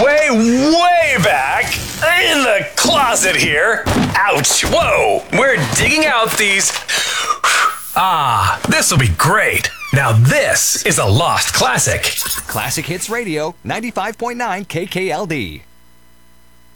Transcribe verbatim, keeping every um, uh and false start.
way, way back in the closet here. Ouch, whoa, we're digging out these. Ah, this will be great. Now this is a lost classic. Classic Hits Radio, ninety-five point nine K K L D.